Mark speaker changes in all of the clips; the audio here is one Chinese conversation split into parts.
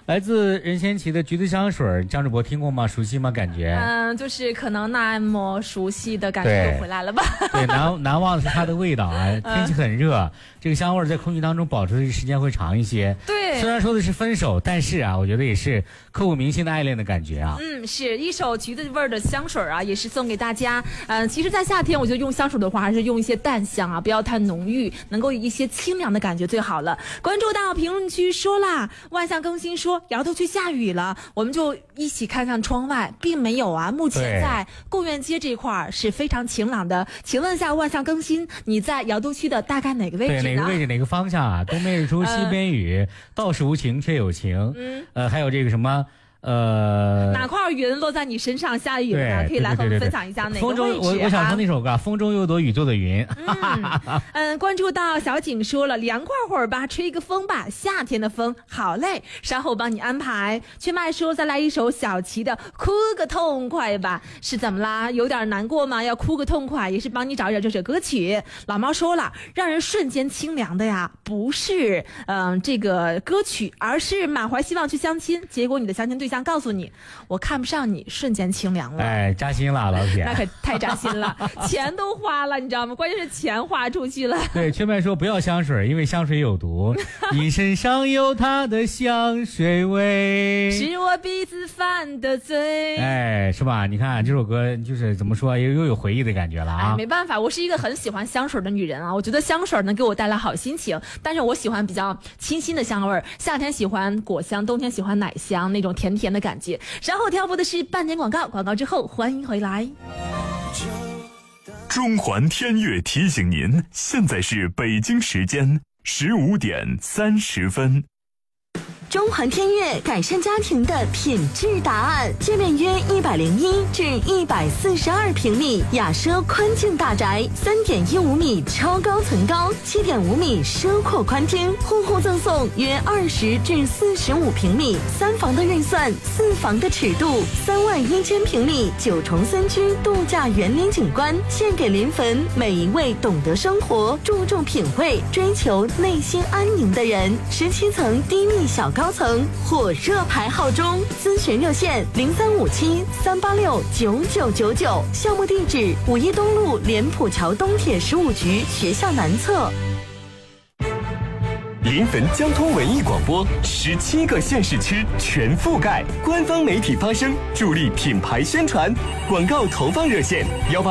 Speaker 1: 来自任贤齐的橘子香水，张主播听过吗？熟悉吗？感觉
Speaker 2: 就是可能那么熟悉的感觉又回来了吧。
Speaker 1: 对，难忘的是它的味道啊。天气很热，这个香味在空气当中保持的时间会长一些。
Speaker 2: 对，
Speaker 1: 虽然说的是分手，但是啊，我觉得也是刻骨铭心的爱恋的感觉啊。
Speaker 2: 是一首橘子味的香水啊，也是送给大家。其实在夏天我觉得用香水的话还是用一些淡香啊，不要太浓郁，能够一些清凉的感觉最好了。关注到评论区说啦，万象更新说摇头区下雨了，我们就一起看看窗外，并没有啊。目前在贡院街这块是非常晴朗的。请问一下万象更新，你在摇头区的大概哪个位置呢？
Speaker 1: 对，哪个位置哪个方向啊？东边日出西边雨，道是无晴却有晴。还有这个什么
Speaker 2: 哪块云落在你身上下雨了？可以来和我们分享一下哪个位置。
Speaker 1: 我想唱那首歌，风中有朵雨做的云。
Speaker 2: 关注到小景说了，凉快会儿吧，吹一个风吧，夏天的风好嘞，稍后帮你安排。缺麦说再来一首小齐的哭个痛快吧，是怎么啦？有点难过吗？要哭个痛快，也是帮你找一找这首歌曲。老猫说了，让人瞬间清凉的呀，不是这个歌曲，而是满怀希望去相亲，结果你的相亲对象告诉你我看不上你，瞬间清凉了。
Speaker 1: 哎，扎心了老铁。
Speaker 2: 那可太扎心了。钱都花了，你知道吗？关键是钱花出去了。
Speaker 1: 对，缺麦说不要香水，因为香水有毒。你身上有它的香水味，
Speaker 2: 是我鼻子犯的罪。
Speaker 1: 哎，是吧？你看这首歌就是怎么说，又有回忆的感觉了啊。
Speaker 2: 没办法，我是一个很喜欢香水的女人啊。我觉得香水能给我带来好心情，但是我喜欢比较清新的香味儿。夏天喜欢果香，冬天喜欢奶香，那种甜甜的感觉。然后挑播的是半点广告，广告之后欢迎回来。
Speaker 3: 中环天悦提醒您，现在是北京时间15点30分。
Speaker 4: 中环天悦改善家庭的品质答案，界面约101至142平米，雅奢宽净大宅，3.15米超高层高，7.5米奢阔宽厅，户户赠送约20至45平米，3房的预算，4房的尺度，31000平米9重3居度假园林景观，献给临汾每一位懂得生活、注重品味、追求内心安宁的人。17层低密小高层火热排号中，咨询热线0357-386-9999，项目地址5一东路莲浦桥东铁15局学校南侧。
Speaker 3: 临汾交通文艺广播17个县市区全覆盖，官方媒体发声，助力品牌宣传。广告投放热线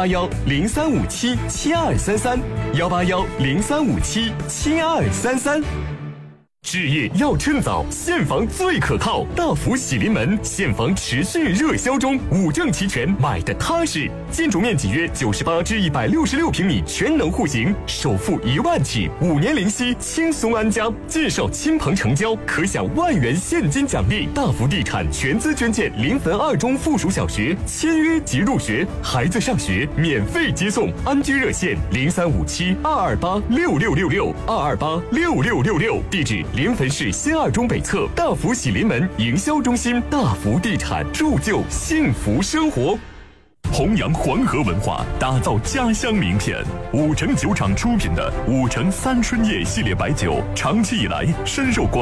Speaker 3: 181-0357-7233，181-0357-7233。置业要趁早，现房最可靠，大福喜临门现房持续热销中，5证齐全，买的踏实。建筑面积约98至166平米，全能户型，首付1万起，5年零息，轻松安家。介绍亲朋成交，可享1万元现金奖励。大福地产全资捐建临汾2中附属小学，签约即入学，孩子上学免费接送。安居热线0357-228-6666，228-6666，地址临汾市新2中北侧大福喜临门营销中心。大福地产，铸就幸福生活。弘扬黄河文化，打造家乡名片。5城酒厂出品的5城三春夜系列白酒，长期以来深受广